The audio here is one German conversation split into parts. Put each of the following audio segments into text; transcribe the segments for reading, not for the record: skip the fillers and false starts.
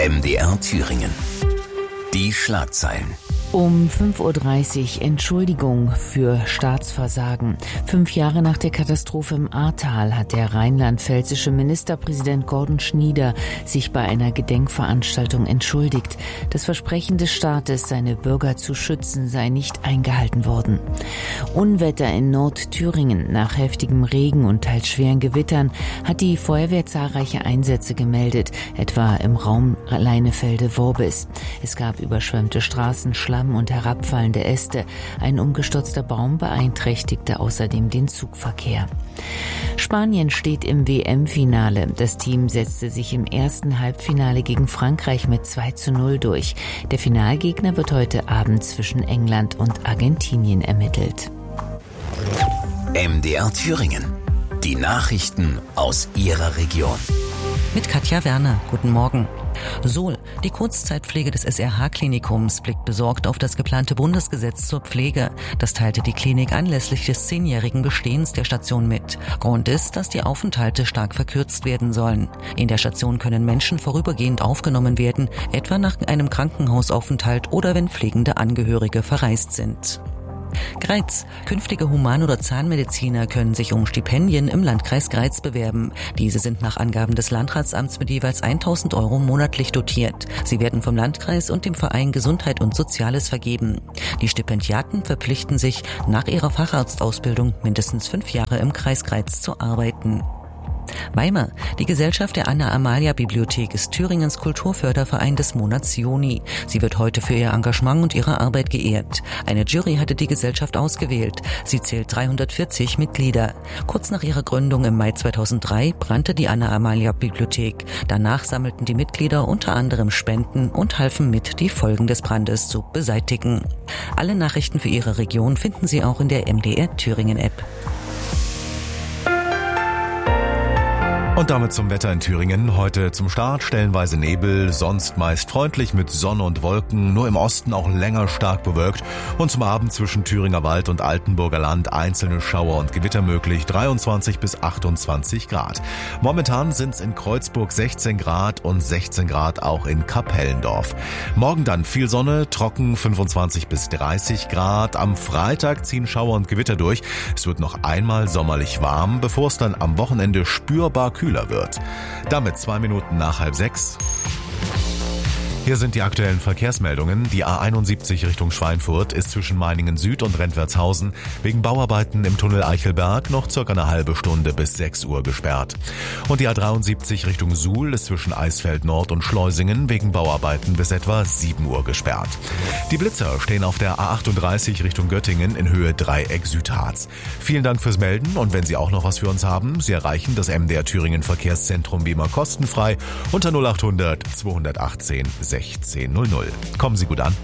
MDR Thüringen. Die Schlagzeilen. Um 5:30 Uhr Entschuldigung für Staatsversagen. 5 Jahre nach der Katastrophe im Ahrtal hat der rheinland-pfälzische Ministerpräsident Gordon Schnieder sich bei einer Gedenkveranstaltung entschuldigt. Das Versprechen des Staates, seine Bürger zu schützen, sei nicht eingehalten worden. Unwetter in Nordthüringen. Nach heftigem Regen und teils schweren Gewittern hat die Feuerwehr zahlreiche Einsätze gemeldet, etwa im Raum Leinefelde-Worbis. Es gab überschwemmte Straßen, Schlamm und herabfallende Äste. Ein umgestürzter Baum beeinträchtigte außerdem den Zugverkehr. Spanien steht im WM-Finale. Das Team setzte sich im ersten Halbfinale gegen Frankreich mit 2:0 durch. Der Finalgegner wird heute Abend zwischen England und Argentinien ermittelt. MDR Thüringen. Die Nachrichten aus Ihrer Region. Mit Katja Werner. Guten Morgen. Sohl, die Kurzzeitpflege des SRH-Klinikums, blickt besorgt auf das geplante Bundesgesetz zur Pflege. Das teilte die Klinik anlässlich des 10-jährigen Bestehens der Station mit. Grund ist, dass die Aufenthalte stark verkürzt werden sollen. In der Station können Menschen vorübergehend aufgenommen werden, etwa nach einem Krankenhausaufenthalt oder wenn pflegende Angehörige verreist sind. Greiz. Künftige Human- oder Zahnmediziner können sich um Stipendien im Landkreis Greiz bewerben. Diese sind nach Angaben des Landratsamts mit jeweils 1.000 € monatlich dotiert. Sie werden vom Landkreis und dem Verein Gesundheit und Soziales vergeben. Die Stipendiaten verpflichten sich, nach ihrer Facharztausbildung mindestens 5 Jahre im Kreis Greiz zu arbeiten. Weimar. Die Gesellschaft der Anna-Amalia-Bibliothek ist Thüringens Kulturförderverein des Monats Juni. Sie wird heute für ihr Engagement und ihre Arbeit geehrt. Eine Jury hatte die Gesellschaft ausgewählt. Sie zählt 340 Mitglieder. Kurz nach ihrer Gründung im Mai 2003 brannte die Anna-Amalia-Bibliothek. Danach sammelten die Mitglieder unter anderem Spenden und halfen mit, die Folgen des Brandes zu beseitigen. Alle Nachrichten für Ihre Region finden Sie auch in der MDR Thüringen App. Und damit zum Wetter in Thüringen. Heute zum Start stellenweise Nebel, sonst meist freundlich mit Sonne und Wolken, nur im Osten auch länger stark bewölkt. Und zum Abend zwischen Thüringer Wald und Altenburger Land einzelne Schauer und Gewitter möglich, 23 bis 28 Grad. Momentan sind es in Kreuzburg 16 Grad und 16 Grad auch in Kapellendorf. Morgen dann viel Sonne, trocken 25 bis 30 Grad. Am Freitag ziehen Schauer und Gewitter durch. Es wird noch einmal sommerlich warm, bevor es dann am Wochenende spürbar kühler wird. Damit 2 Minuten nach 5:30. Hier sind die aktuellen Verkehrsmeldungen. Die A71 Richtung Schweinfurt ist zwischen Meiningen Süd und Rentwertshausen wegen Bauarbeiten im Tunnel Eichelberg noch circa eine halbe Stunde bis 6 Uhr gesperrt. Und die A73 Richtung Suhl ist zwischen Eisfeld Nord und Schleusingen wegen Bauarbeiten bis etwa 7 Uhr gesperrt. Die Blitzer stehen auf der A38 Richtung Göttingen in Höhe Dreieck Südharz. Vielen Dank fürs Melden und wenn Sie auch noch was für uns haben, Sie erreichen das MDR Thüringen Verkehrszentrum wie immer kostenfrei unter 0800 218 1600. Kommen Sie gut an.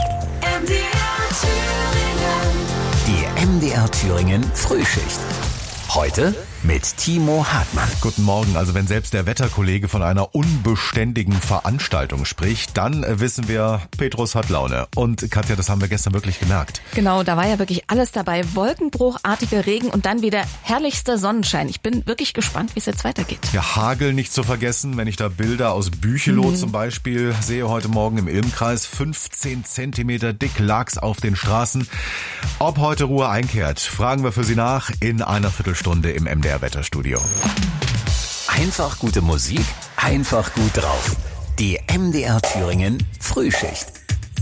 Die MDR Thüringen Frühschicht. Heute mit Timo Hartmann. Guten Morgen. Also wenn selbst der Wetterkollege von einer unbeständigen Veranstaltung spricht, dann wissen wir, Petrus hat Laune. Und Katja, das haben wir gestern wirklich gemerkt. Genau, da war ja wirklich alles dabei. Wolkenbruchartiger Regen und dann wieder herrlichster Sonnenschein. Ich bin wirklich gespannt, wie es jetzt weitergeht. Ja, Hagel nicht zu vergessen, wenn ich da Bilder aus Bücheloh zum Beispiel sehe heute Morgen im Ilmkreis. 15 Zentimeter dick lag's auf den Straßen. Ob heute Ruhe einkehrt, fragen wir für Sie nach in einer Viertelstunde im MDR Wetterstudio. Einfach gute Musik, einfach gut drauf. Die MDR Thüringen Frühschicht.